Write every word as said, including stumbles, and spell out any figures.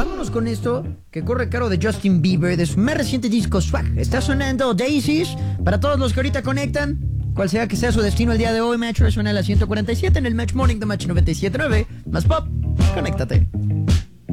vámonos con esto que corre caro de Justin Bieber, de su más reciente disco Swag. Está sonando Daisies para todos los que ahorita conectan. Cual sea que sea su destino el día de hoy, Metro suena a las ciento cuarenta y siete en el Match Morning de Match noventa y siete punto nueve. Más pop, conéctate.